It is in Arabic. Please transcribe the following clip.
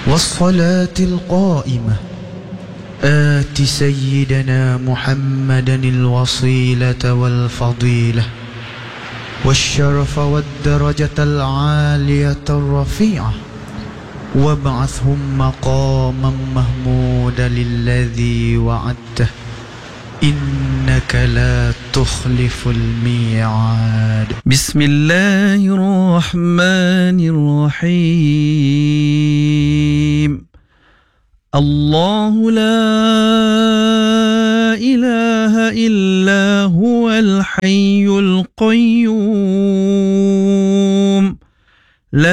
والصلاة القائمة آت سيدنا محمدا الوصيلة والفضيلة والشرف والدرجة العالية الرفيعة وابعثهم مقاما محمودا الذي وعدته إنك لا تخلف الميعاد. بسم الله الرحمن الرحيم. الله لا إله إلا هو الحي القيوم